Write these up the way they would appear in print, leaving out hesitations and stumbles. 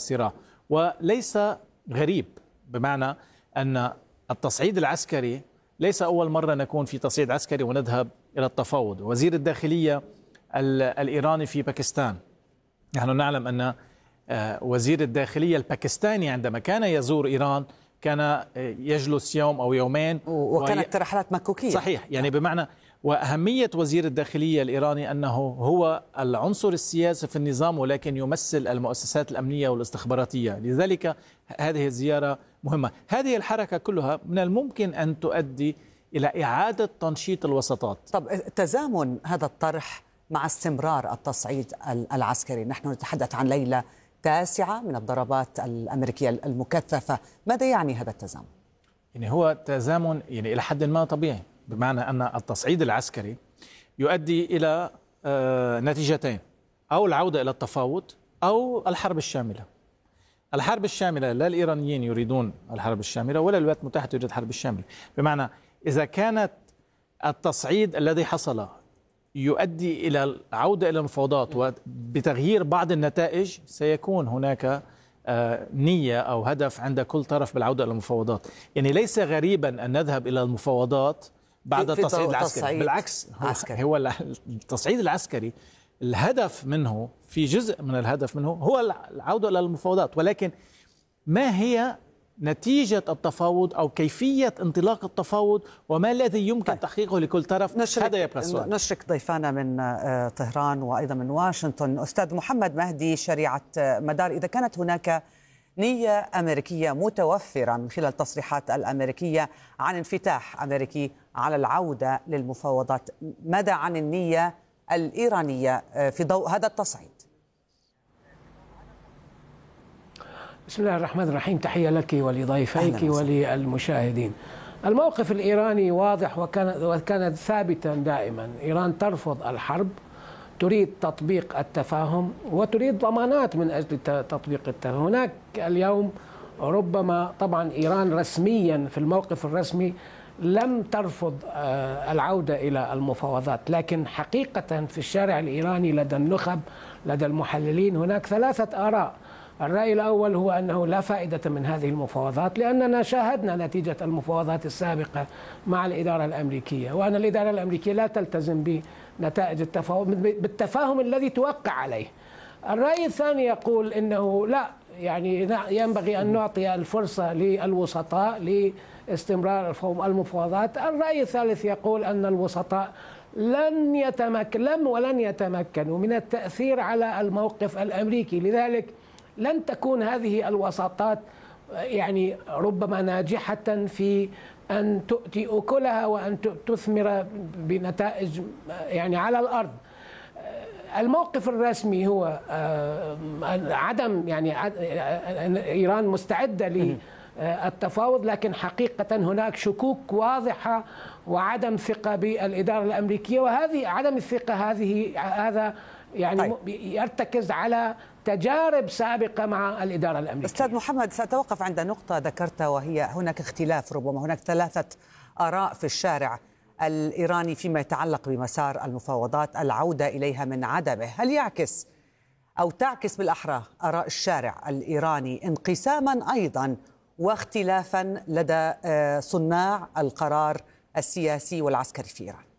الصراع. وليس غريب، بمعنى أن التصعيد العسكري ليس أول مرة نكون في تصعيد عسكري ونذهب إلى التفاوض. وزير الداخلية الإيراني في باكستان، نحن نعلم أن وزير الداخلية الباكستاني عندما كان يزور إيران كان يجلس يوم أو يومين، وكانت رحلات مكوكية. صحيح، يعني بمعنى وأهمية وزير الداخلية الإيراني أنه هو العنصر السياسي في النظام، ولكن يمثل المؤسسات الأمنية والاستخباراتية. لذلك هذه الزيارة مهمة. هذه الحركة كلها من الممكن أن تؤدي إلى إعادة تنشيط الوساطات. طب تزامن هذا الطرح مع استمرار التصعيد العسكري، نحن نتحدث عن ليلة 9 من الضربات الأمريكية المكثفة، ماذا يعني هذا التزامن؟ يعني هو تزامن يعني إلى حد ما طبيعي، بمعنى أن التصعيد العسكري يؤدي إلى نتيجتين: أو العودة إلى التفاوض أو الحرب الشاملة. الحرب الشاملة لا الإيرانيين يريدون الحرب الشاملة ولا الولايات المتحدة تريد الحرب الشاملة. بمعنى إذا كانت التصعيد الذي حصل يؤدي إلى العودة إلى المفاوضات وبتغيير بعض النتائج، سيكون هناك نية أو هدف عند كل طرف بالعودة إلى المفاوضات. يعني ليس غريبا أن نذهب إلى المفاوضات بعد التصعيد العسكري. بالعكس، هو التصعيد العسكري الهدف منه، في جزء من الهدف منه هو العودة إلى المفاوضات، ولكن ما هي نتيجة التفاوض أو كيفية انطلاق التفاوض وما الذي يمكن تحقيقه لكل طرف، هذا يبقى السؤال. نشرك ضيفانا من طهران وأيضا من واشنطن أستاذ محمد مهدي شريعة مدار. إذا كانت هناك نية أمريكية متوفرة من خلال التصريحات الأمريكية عن انفتاح أمريكي على العودة للمفاوضات، ماذا عن النية الإيرانية في ضوء هذا التصعيد؟ بسم الله الرحمن الرحيم. تحية لك ولضيفيك وللمشاهدين. الموقف الإيراني واضح وكانت ثابتا دائما. إيران ترفض الحرب، تريد تطبيق التفاهم وتريد ضمانات من أجل تطبيق التفاهم. هناك اليوم ربما طبعا إيران رسميا في الموقف الرسمي لم ترفض العودة إلى المفاوضات، لكن حقيقة في الشارع الإيراني لدى النخب لدى المحللين هناك 3 آراء. الرأي الأول هو أنه لا فائدة من هذه المفاوضات، لأننا شاهدنا نتيجة المفاوضات السابقة مع الإدارة الأمريكية، وأن الإدارة الأمريكية لا تلتزم بنتائج بالتفاهم الذي توقع عليه. الرأي الثاني يقول أنه لا، يعني ينبغي أن نعطي الفرصة للوسطاء لاستمرار المفاوضات. الرأي الثالث يقول أن الوسطاء لن يتمكنوا من التأثير على الموقف الأمريكي، لذلك لن تكون هذه الوساطات يعني ربما ناجحة في أن تؤتي أكلها وأن تثمر بنتائج يعني على الأرض. الموقف الرسمي هو عدم، يعني إيران مستعدة للتفاوض، لكن حقيقة هناك شكوك واضحة وعدم ثقة بالإدارة الأمريكية، وهذه عدم الثقة هذا يعني يرتكز على تجارب سابقة مع الإدارة الأمريكية. أستاذ محمد، سأتوقف عند نقطة ذكرتها، وهي هناك اختلاف، ربما هناك 3 آراء في الشارع الإيراني فيما يتعلق بمسار المفاوضات، العودة إليها من عدمه. هل يعكس أو تعكس بالأحرى آراء الشارع الإيراني انقساما أيضا واختلافا لدى صناع القرار السياسي والعسكري في إيران؟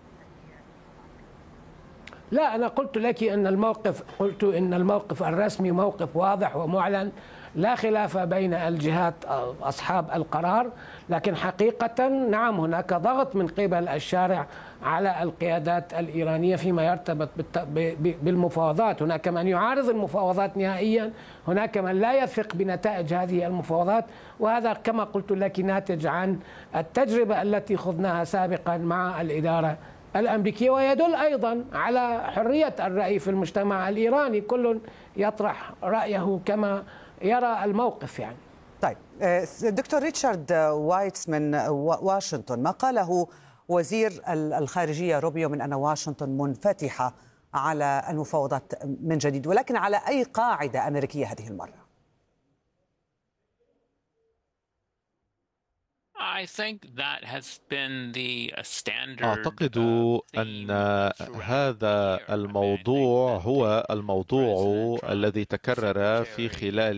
لا، أنا قلت لك أن الموقف الرسمي موقف واضح ومعلن، لا خلاف بين الجهات أصحاب القرار، لكن حقيقة نعم هناك ضغط من قبل الشارع على القيادات الإيرانية فيما يرتبط بالمفاوضات. هناك من يعارض المفاوضات نهائيا، هناك من لا يثق بنتائج هذه المفاوضات، وهذا كما قلت لك ناتج عن التجربة التي خضناها سابقا مع الإدارة الأمريكية، ويدل أيضا على حرية الرأي في المجتمع الإيراني، كل يطرح رأيه كما يرى الموقف يعني. طيب دكتور ريتشارد وايتس من واشنطن، ما قاله وزير الخارجية روبيو من أن واشنطن منفتحة على المفاوضات من جديد، ولكن على أي قاعدة أمريكية هذه المرة؟ أعتقد أن هذا الموضوع هو الموضوع الذي تكرر في خلال